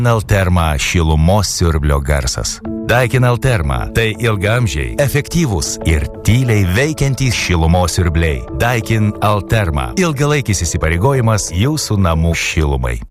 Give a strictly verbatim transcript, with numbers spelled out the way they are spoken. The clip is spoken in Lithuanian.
Alterma šilumos siurblio garsas. Daikin Alterma – tai ilgaamžiai, efektyvūs ir tyliai veikiantys šilumos siurbliai. Daikin Alterma – ilgalaikis įsipareigojimas jūsų namų šilumai.